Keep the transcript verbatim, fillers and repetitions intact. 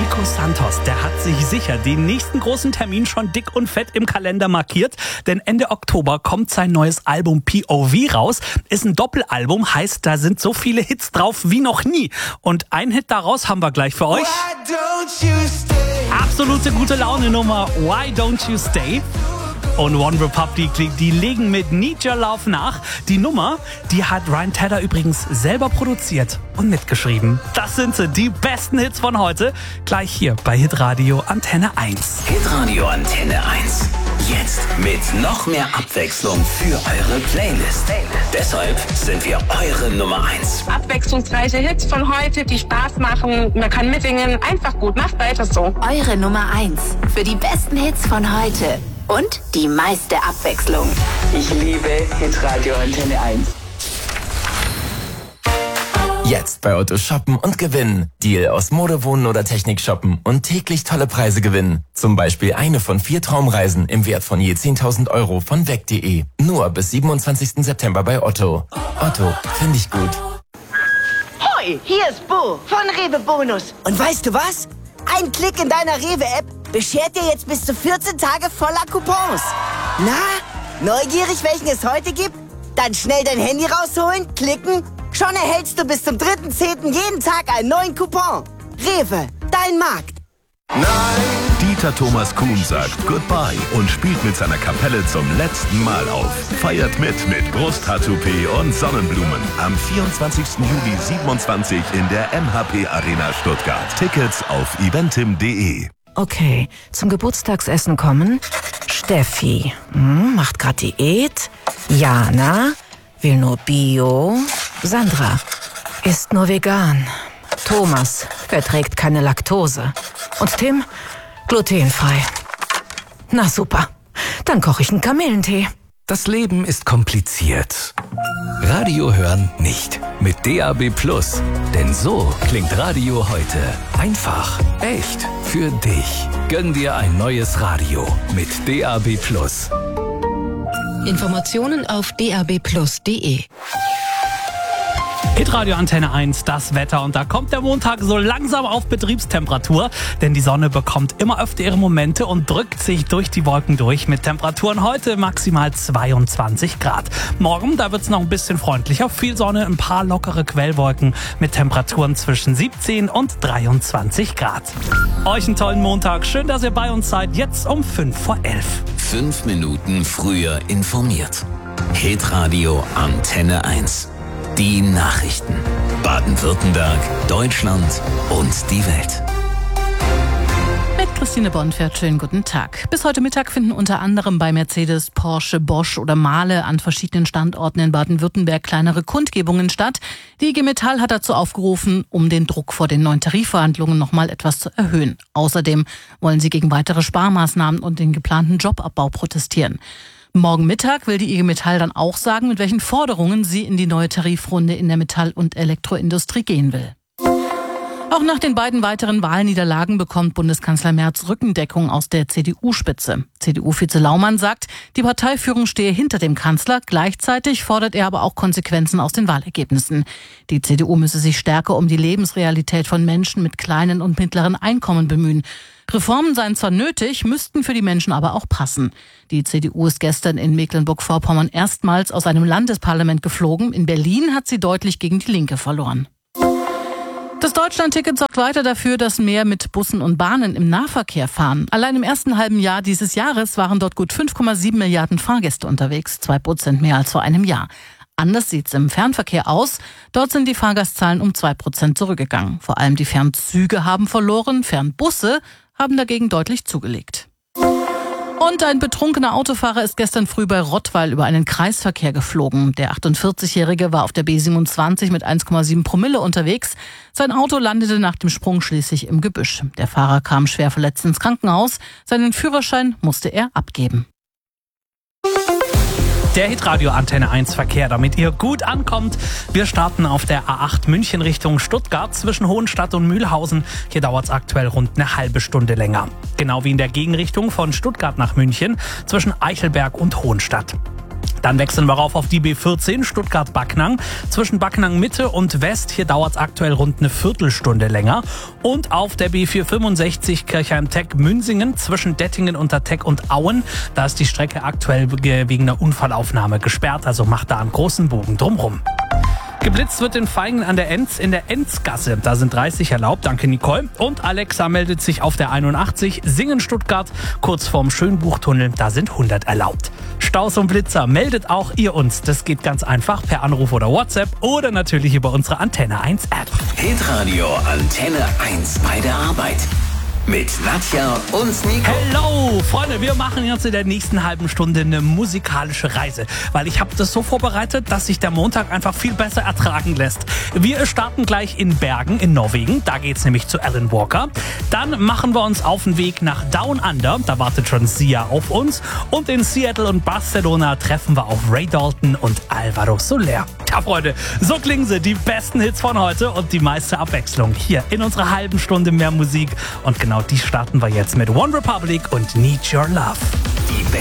Nico Santos, der hat sich sicher den nächsten großen Termin schon dick und fett im Kalender markiert, denn Ende Oktober kommt sein neues Album P O V raus. Ist ein Doppelalbum, heißt, da sind so viele Hits drauf wie noch nie. Und ein Hit daraus haben wir gleich für euch. Absolute gute Laune-Nummer Why Don't You Stay? Und One Republic, die legen mit Need Your Love nach. Die Nummer, die hat Ryan Tedder übrigens selber produziert und mitgeschrieben. Das sind sie, die besten Hits von heute. Gleich hier bei Hitradio Antenne eins. Hitradio Antenne eins. Jetzt mit noch mehr Abwechslung für eure Playlist. Deshalb sind wir eure Nummer eins. Abwechslungsreiche Hits von heute, die Spaß machen. Man kann mitsingen. Einfach gut. Macht weiter so. Eure Nummer eins für die besten Hits von heute. Und die meiste Abwechslung. Ich liebe Hitradio Antenne eins. Jetzt bei Otto shoppen und gewinnen. Deal aus Mode, Wohnen oder Technik shoppen und täglich tolle Preise gewinnen. Zum Beispiel eine von vier Traumreisen im Wert von je zehntausend Euro von weg punkt de. Nur bis siebenundzwanzigsten September bei Otto. Otto, finde ich gut. Hoi, hier ist Bo von Rewe Bonus. Und weißt du was? Ein Klick in deiner Rewe-App beschert dir jetzt bis zu vierzehn Tage voller Coupons. Na, neugierig, welchen es heute gibt? Dann schnell dein Handy rausholen, klicken. Schon erhältst du bis zum dritten zehnten jeden Tag einen neuen Coupon. Rewe, dein Markt. Nein! Dieter Thomas Kuhn sagt Goodbye und spielt mit seiner Kapelle zum letzten Mal auf. Feiert mit mit Brusthaar-Toupet und Sonnenblumen. Am vierundzwanzigsten Juli siebenundzwanzig in der M H P Arena Stuttgart. Tickets auf eventim punkt de. Okay, zum Geburtstagsessen kommen Steffi, hm, macht grad Diät. Jana, will nur Bio. Sandra, isst nur vegan. Thomas, verträgt keine Laktose. Und Tim, glutenfrei. Na super, dann koche ich einen Kamillentee. Das Leben ist kompliziert. Radio hören nicht. Mit D A B Plus. Denn so klingt Radio heute. Einfach, echt, für dich. Gönn dir ein neues Radio mit D A B Plus. Informationen auf d a b plus punkt de. Hitradio Antenne eins, das Wetter. Und da kommt der Montag so langsam auf Betriebstemperatur, denn die Sonne bekommt immer öfter ihre Momente und drückt sich durch die Wolken durch mit Temperaturen heute maximal zweiundzwanzig Grad. Morgen, da wird es noch ein bisschen freundlicher. Viel Sonne, ein paar lockere Quellwolken mit Temperaturen zwischen siebzehn und dreiundzwanzig Grad. Euch einen tollen Montag. Schön, dass ihr bei uns seid. Jetzt um fünf vor elf. Fünf Minuten früher informiert. Hitradio Antenne eins. Die Nachrichten. Baden-Württemberg, Deutschland und die Welt. Mit Christine Bonfert, schönen guten Tag. Bis heute Mittag finden unter anderem bei Mercedes, Porsche, Bosch oder Mahle an verschiedenen Standorten in Baden-Württemberg kleinere Kundgebungen statt. Die I G Metall hat dazu aufgerufen, um den Druck vor den neuen Tarifverhandlungen noch mal etwas zu erhöhen. Außerdem wollen sie gegen weitere Sparmaßnahmen und den geplanten Jobabbau protestieren. Morgen Mittag will die I G Metall dann auch sagen, mit welchen Forderungen sie in die neue Tarifrunde in der Metall- und Elektroindustrie gehen will. Auch nach den beiden weiteren Wahlniederlagen bekommt Bundeskanzler Merz Rückendeckung aus der C D U-Spitze. C D U-Vize Laumann sagt, die Parteiführung stehe hinter dem Kanzler. Gleichzeitig fordert er aber auch Konsequenzen aus den Wahlergebnissen. Die C D U müsse sich stärker um die Lebensrealität von Menschen mit kleinen und mittleren Einkommen bemühen. Reformen seien zwar nötig, müssten für die Menschen aber auch passen. Die C D U ist gestern in Mecklenburg-Vorpommern erstmals aus einem Landesparlament geflogen. In Berlin hat sie deutlich gegen die Linke verloren. Das Deutschlandticket sorgt weiter dafür, dass mehr mit Bussen und Bahnen im Nahverkehr fahren. Allein im ersten halben Jahr dieses Jahres waren dort gut fünf Komma sieben Milliarden Fahrgäste unterwegs, zwei Prozent mehr als vor einem Jahr. Anders sieht's im Fernverkehr aus. Dort sind die Fahrgastzahlen um zwei Prozent zurückgegangen. Vor allem die Fernzüge haben verloren, Fernbusse haben dagegen deutlich zugelegt. Und ein betrunkener Autofahrer ist gestern früh bei Rottweil über einen Kreisverkehr geflogen. Der achtundvierzigjährige war auf der B siebenundzwanzig mit eins Komma sieben Promille unterwegs. Sein Auto landete nach dem Sprung schließlich im Gebüsch. Der Fahrer kam schwer verletzt ins Krankenhaus. Seinen Führerschein musste er abgeben. Der Hitradio Antenne eins Verkehr, damit ihr gut ankommt. Wir starten auf der A acht München Richtung Stuttgart zwischen Hohenstadt und Mühlhausen. Hier dauert es aktuell rund eine halbe Stunde länger. Genau wie in der Gegenrichtung von Stuttgart nach München zwischen Eichelberg und Hohenstadt. Dann wechseln wir rauf auf die B vierzehn Stuttgart-Backnang. Zwischen Backnang Mitte und West, hier dauert es aktuell rund eine Viertelstunde länger. Und auf der B vierhundertfünfundsechzig Kirchheim-Teck-Münsingen zwischen Dettingen unter Teck und Auen. Da ist die Strecke aktuell wegen einer Unfallaufnahme gesperrt, also macht da einen großen Bogen drumrum. Geblitzt wird in Vaihingen an der Enz in der Enzgasse. Da sind dreißig erlaubt, danke Nicole. Und Alexa meldet sich auf der einundachtzig Singen Stuttgart, kurz vorm Schönbuchtunnel, da sind hundert erlaubt. Staus und Blitzer, meldet auch ihr uns. Das geht ganz einfach per Anruf oder WhatsApp oder natürlich über unsere Antenne eins App. Hitradio Antenne eins bei der Arbeit. Mit Nadja und Nico. Hello, Freunde, wir machen jetzt in der nächsten halben Stunde eine musikalische Reise, weil ich habe das so vorbereitet, dass sich der Montag einfach viel besser ertragen lässt. Wir starten gleich in Bergen in Norwegen, da geht's nämlich zu Alan Walker. Dann machen wir uns auf den Weg nach Down Under, da wartet schon Sia auf uns. Und in Seattle und Barcelona treffen wir auf Ray Dalton und Alvaro Soler. Tja, Freunde, so klingen sie, die besten Hits von heute und die meiste Abwechslung hier in unserer halben Stunde mehr Musik. Und genau die starten wir jetzt mit One Republic und Need Your Love. Die